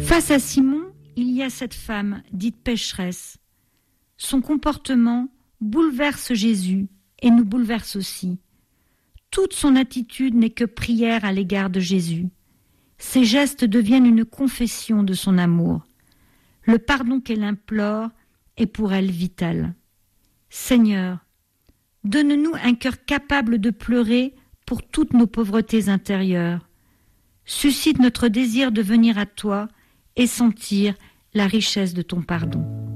Face à Simon, il y a cette femme dite pécheresse. Son comportement bouleverse Jésus et nous bouleverse aussi. Toute son attitude n'est que prière à l'égard de Jésus. Ses gestes deviennent une confession de son amour. Le pardon qu'elle implore est pour elle vital. Seigneur, donne-nous un cœur capable de pleurer pour toutes nos pauvretés intérieures. Suscite notre désir de venir à toi et sentir la richesse de ton pardon.